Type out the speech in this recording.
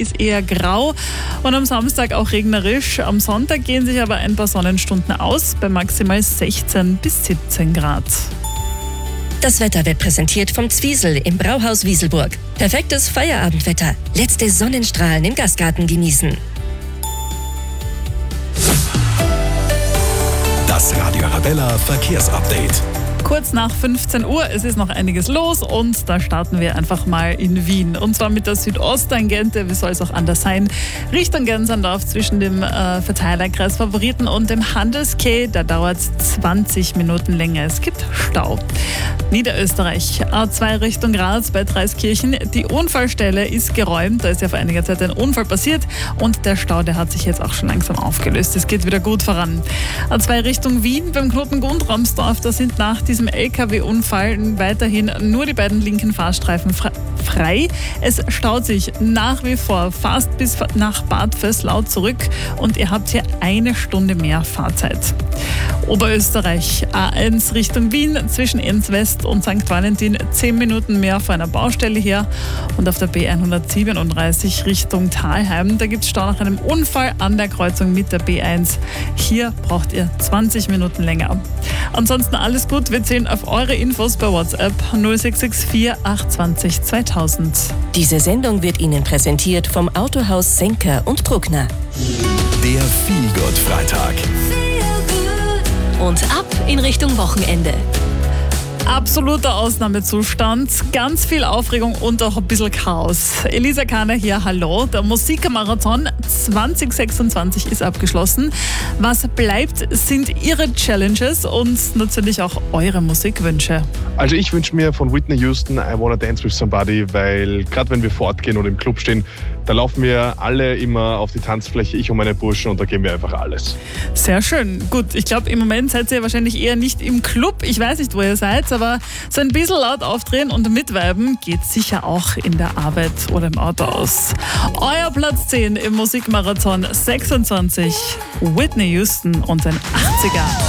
ist eher grau und am Samstag auch regnerisch. Am Sonntag gehen sich aber ein paar Sonnenstunden aus bei maximal 16 bis 17 Grad. Das Wetter wird präsentiert vom Zwiesel im Brauhaus Wieselburg. Perfektes Feierabendwetter. Letzte Sonnenstrahlen im Gastgarten genießen. Das Radio Arabella Verkehrsupdate. Kurz nach 15 Uhr, es ist noch einiges los und da starten wir einfach mal in Wien. Und zwar mit der Südosttangente, wie soll es auch anders sein, Richtung Gensandorf zwischen dem Verteilerkreis Favoriten und dem Handelsquai. Da dauert es 20 Minuten länger. Es gibt Stau. Niederösterreich, A2 Richtung Graz bei Dreiskirchen. Die Unfallstelle ist geräumt, da ist ja vor einiger Zeit ein Unfall passiert und der Stau, der hat sich jetzt auch schon langsam aufgelöst. Es geht wieder gut voran. A2 Richtung Wien beim Knoten Gundramsdorf, da sind nach diesem LKW-Unfall weiterhin nur die beiden linken Fahrstreifen frei. Es staut sich nach wie vor fast bis nach Bad Vöslau zurück und ihr habt hier 1 Stunde mehr Fahrzeit. Oberösterreich, A1 Richtung Wien zwischen Enns West und St. Valentin 10 Minuten mehr vor einer Baustelle her und auf der B137 Richtung Thalheim, da gibt es Stau nach einem Unfall an der Kreuzung mit der B1. Hier braucht ihr 20 Minuten länger. Ansonsten alles gut, wir zählen auf eure Infos bei WhatsApp 0664 820 2000. Diese Sendung wird Ihnen präsentiert vom Autohaus Senker und Bruckner. Der Feel-Good-Freitag. Und ab in Richtung Wochenende. Absoluter Ausnahmezustand, ganz viel Aufregung und auch ein bisschen Chaos. Elisa Kahner hier, hallo. Der Musikmarathon 2026 ist abgeschlossen. Was bleibt, sind Ihre Challenges und natürlich auch eure Musikwünsche. Also ich wünsche mir von Whitney Houston I Wanna Dance With Somebody, weil gerade wenn wir fortgehen oder im Club stehen, da laufen wir alle immer auf die Tanzfläche, ich und meine Burschen, und da geben wir einfach alles. Sehr schön. Gut, ich glaube, im Moment seid ihr wahrscheinlich eher nicht im Club. Ich weiß nicht, wo ihr seid, aber so ein bisschen laut aufdrehen und mitviben geht sicher auch in der Arbeit oder im Auto aus. Euer Platz 10 im Musikmarathon 26, Whitney Houston und den 80er.